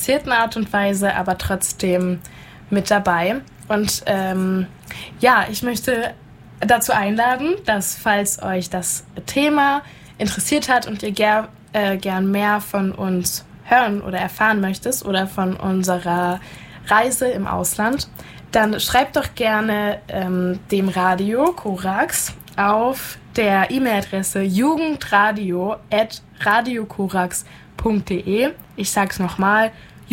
interessierten Art und Weise, aber trotzdem mit dabei. Und ich möchte dazu einladen, dass, falls euch das Thema interessiert hat und ihr gern mehr von uns hören oder erfahren möchtest oder von unserer Reise im Ausland, dann schreibt doch gerne dem Radio Korax auf der E-Mail-Adresse jugendradio@radiokorax.de. Ich sag's nochmal,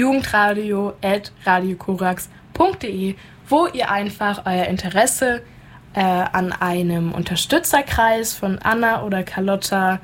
jugendradio@radiokorax.de, wo ihr einfach euer Interesse an einem Unterstützerkreis von Anna oder Carlotta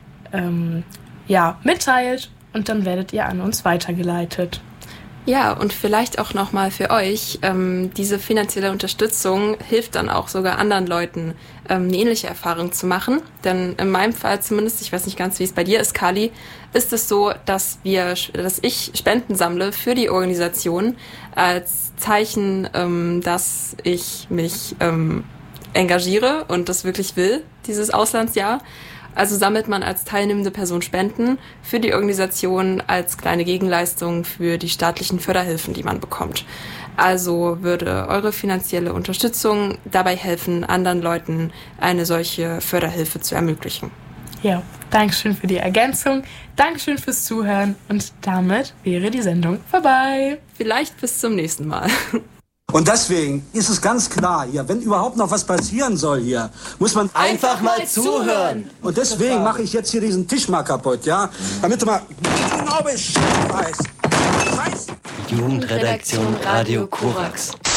mitteilt, und dann werdet ihr an uns weitergeleitet. Ja, und vielleicht auch nochmal für euch, diese finanzielle Unterstützung hilft dann auch sogar anderen Leuten, eine ähnliche Erfahrung zu machen. Denn in meinem Fall zumindest, ich weiß nicht ganz, wie es bei dir ist, Kali, ist es so, dass ich Spenden sammle für die Organisation als Zeichen, dass ich mich engagiere und das wirklich will, dieses Auslandsjahr. Also sammelt man als teilnehmende Person Spenden für die Organisation als kleine Gegenleistung für die staatlichen Förderhilfen, die man bekommt. Also würde eure finanzielle Unterstützung dabei helfen, anderen Leuten eine solche Förderhilfe zu ermöglichen. Ja, Dankeschön für die Ergänzung, Dankeschön fürs Zuhören, und damit wäre die Sendung vorbei. Vielleicht bis zum nächsten Mal. Und deswegen ist es ganz klar hier, wenn überhaupt noch was passieren soll hier, muss man einfach mal zuhören. Und deswegen mache ich jetzt hier diesen Tisch mal kaputt, ja? Damit du mal genau Bescheid weißt. Jugendredaktion Radio Korax.